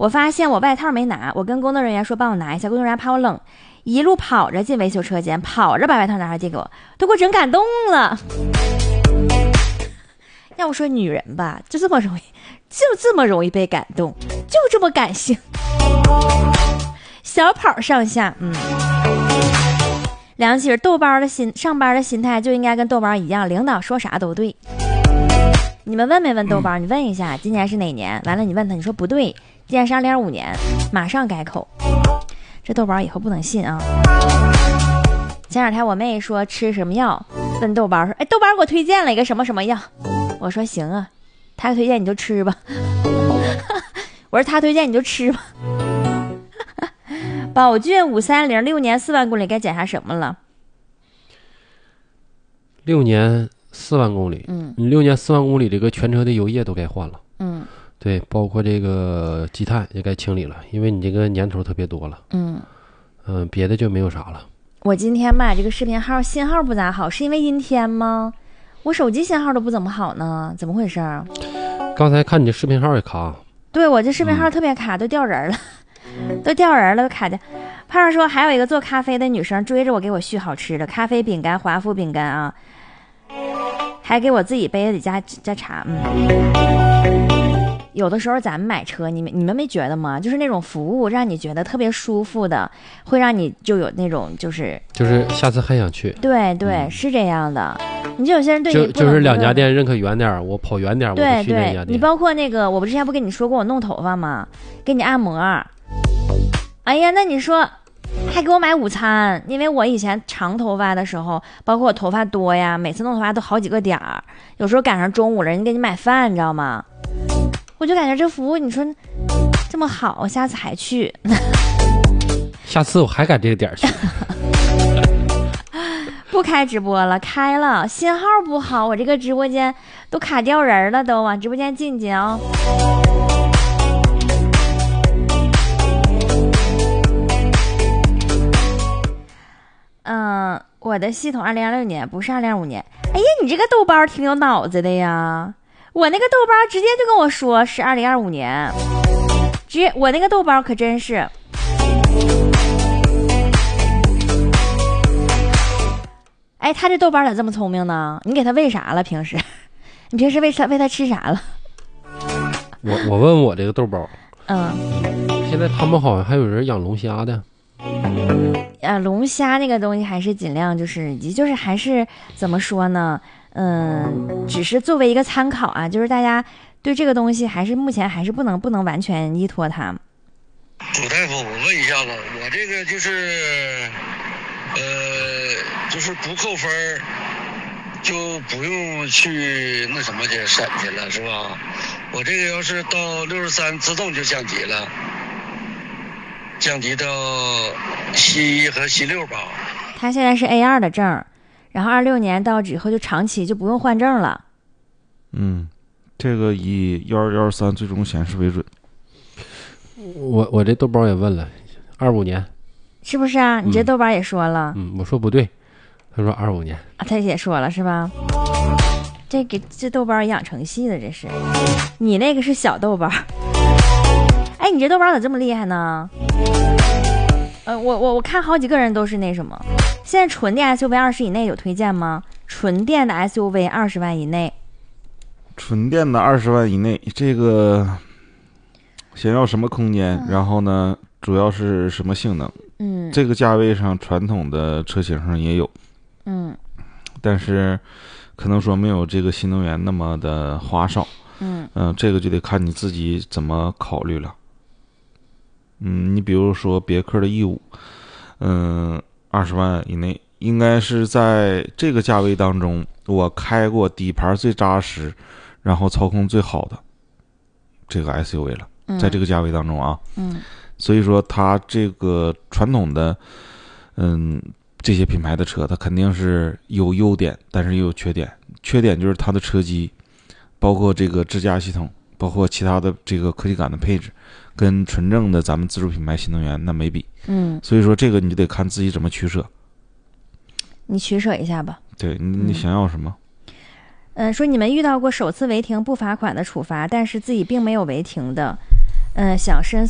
我发现我外套没拿，我跟工作人员说帮我拿一下，工作人员怕我冷，一路跑着进维修车间，跑着把外套拿出来递给我，都给我整感动了。要我说女人吧，就这么容易被感动，就这么感性。小跑上下，梁启豆包的上班的心态就应该跟豆包一样，领导说啥都对。你们问没问豆包？你问一下，今年是哪年？完了你问他，你说不对，今年是2025年，马上改口。这豆包以后不能信啊！前两天我妹说吃什么药，问豆包说：“哎，豆包给我推荐了一个什么什么药。”我说：“行啊，他推荐你就吃吧。”我说：“他推荐你就吃吧。”宝骏530，6年4万公里该检查什么了 ？6年4万公里，你6年4万公里这个全车的油液都该换了，对，包括这个积碳也该清理了，因为你这个年头特别多了，别的就没有啥了。 我今天买这个视频号信号不咋好，是因为阴天吗？我手机信号都不怎么好呢，怎么回事？ 刚才看你这视频号也卡。 对，我这视频号特别卡，都掉人了。都卡的。胖胖说还有一个做咖啡的女生追着我给我续好吃的咖啡饼干、华夫饼干啊，还给我自己杯子里加茶。有的时候咱们买车，你们没觉得吗？就是那种服务让你觉得特别舒服的，会让你就有那种就是下次还想去。 对对，是这样的。你就有些人对你就是两家店认可远点，我跑远点，我不去那家店。 你包括那个，我不之前不跟你说过我弄头发吗？给你按摩。哎呀，那你说还给我买午餐，因为我以前长头发的时候，包括我头发多呀，每次弄头发都好几个点儿，有时候赶上中午了，人家给你买饭，你知道吗？我就感觉这服务你说这么好，下次还去。 下次我还赶这个点去。 不开直播了，开了，信号不好，我这个直播间都卡掉人了，都往直播间进去啊。我的系统2026年不是2025年。哎呀，你这个豆包挺有脑子的呀！我那个豆包直接就跟我说是2025年，我那个豆包可真是。哎，他这豆包咋这么聪明呢？你给他喂啥了？平时你平时喂他吃啥了？ 我问我这个豆包，现在他们好像还有人养龙虾的。 龙虾那个东西还是尽量就是还是怎么说呢？只是作为一个参考啊，就是大家对这个东西还是目前还是不能完全依托它。 主大夫，我问一下子，我这个就是不扣分就不用去那什么去审去了，是吧？我这个要是到63自动就降级了。降级到C1和C6吧。 他现在是 A2 的证，然后26年到以后就长期就不用换证了。 这个以1213最终显示为准。 我这豆包也问了，25年， 是不是啊？你这豆包也说了。 我说不对，他说25年。 他也说了是吧？这豆包养成系的，这是。你那个是小豆包。哎，你这豆包咋这么厉害呢？我看好几个人都是那什么。现在纯电 SUV 20以内有推荐吗？纯电的 SUV 20万以内。 纯电的20万以内，这个想要什么空间？然后呢，主要是什么性能？这个价位上传统的车型上也有。但是可能说没有这个新能源那么的花哨。这个就得看你自己怎么考虑了。你比如说别克的E5， 20万以内，应该是在这个价位当中，我开过底盘最扎实，然后操控最好的这个 SUV 了，在这个价位当中啊。所以说它这个传统的这些品牌的车，它肯定是有优点，但是也有缺点。缺点就是它的车机，包括这个智驾系统，包括其他的这个科技感的配置，跟纯正的咱们自主品牌新能源那没比。所以说这个你就得看自己怎么取舍。 你取舍一下吧。 对，你想要什么？ 说你们遇到过首次违停不罚款的处罚，但是自己并没有违停的，想申诉。